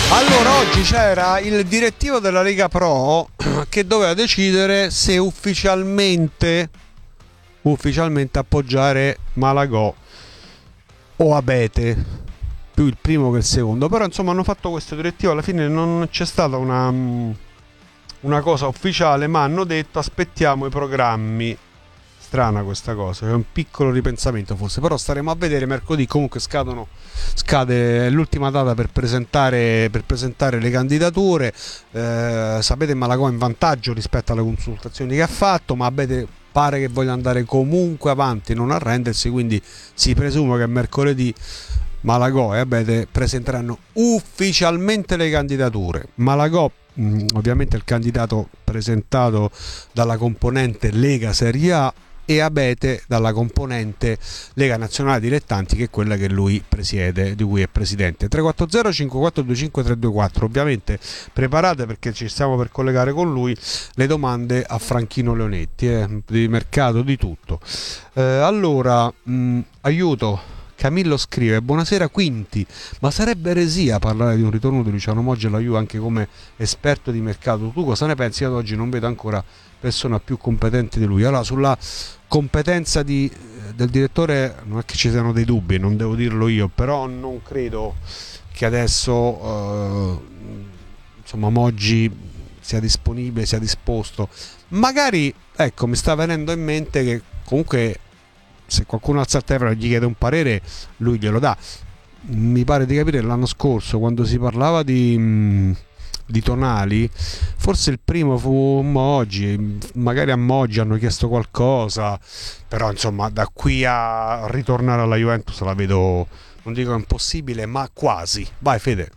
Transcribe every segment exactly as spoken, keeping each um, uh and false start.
Allora, oggi c'era il direttivo della Lega Pro che doveva decidere se ufficialmente ufficialmente appoggiare Malagò o Abete, più il primo che il secondo. Però insomma hanno fatto questo direttivo, alla fine non c'è stata una, una cosa ufficiale, ma hanno detto aspettiamo i programmi. Strana questa cosa, è un piccolo ripensamento forse, però staremo a vedere. Mercoledì comunque scadono, scade l'ultima data per presentare, per presentare le candidature. Eh, sapete, Malagò è in vantaggio rispetto alle consultazioni che ha fatto, ma Abete pare che voglia andare comunque avanti, non arrendersi, quindi si presume che mercoledì Malagò e Abete presenteranno ufficialmente le candidature. Malagò mh, ovviamente è il candidato presentato dalla componente Lega Serie A e Abete dalla componente Lega Nazionale Dilettanti, che è quella che lui presiede, di cui è presidente. Tre quattro zero cinque quattro due cinque tre due quattro. Ovviamente preparate, perché ci stiamo per collegare con lui, le domande a Franchino Leonetti, eh, di mercato, di tutto. Eh, allora, mh, aiuto. Camillo scrive: buonasera Quinti, ma sarebbe eresia parlare di un ritorno di Luciano Moggi alla Juve anche come esperto di mercato? Tu cosa ne pensi? Ad oggi non vedo ancora persona più competente di lui. Allora, sulla competenza di, del direttore non è che ci siano dei dubbi, non devo dirlo io, però non credo che adesso eh, insomma Moggi sia disponibile, sia disposto. Magari, ecco, mi sta venendo in mente che comunque se qualcuno alza il telefono e gli chiede un parere, lui glielo dà. Mi pare di capire l'anno scorso, quando si parlava di, di Tonali, forse il primo fu Moggi, magari a Moggi hanno chiesto qualcosa, però insomma da qui a ritornare alla Juventus la vedo, non dico impossibile, ma quasi. Vai Fede.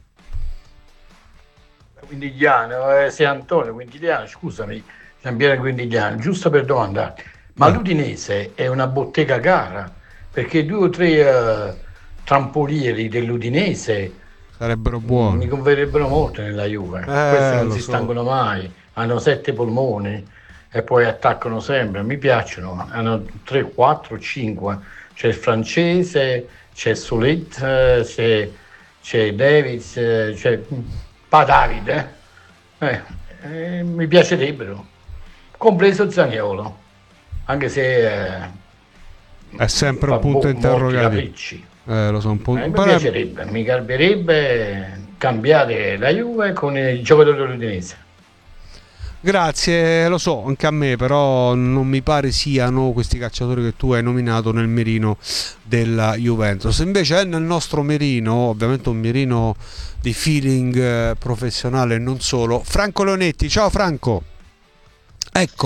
Quindigliano, eh, sei Antonio Quindigliano, scusami, Giampiero Quindigliano, giusto per domandarti. Ma Vai. l'Udinese è una bottega cara, perché due o tre eh, trampolieri dell'Udinese Sarebbero mh, mi buoni. converrebbero molto nella Juve. Questi Eh, non lo si so. stancono mai, hanno sette polmoni e poi attaccano sempre. Mi piacciono, hanno tre, quattro, cinque. C'è il francese, c'è Solet, eh, c'è, c'è Davids, eh, c'è Pa Davide. Eh, eh, mi piacerebbero, compreso Zaniolo, anche se eh, È sempre un fa punto bo- molti interrogativo. capricci. Eh, lo so, un Eh, punto. mi Però piacerebbe, mi garberebbe cambiare la Juve con i giocatori dell'Udinese. grazie, lo so, anche a me, però non mi pare siano questi calciatori che tu hai nominato nel mirino della Juventus. Invece è nel nostro mirino, ovviamente un mirino di feeling eh, professionale e non solo, Franco Leonetti. Ciao Franco. Ecco.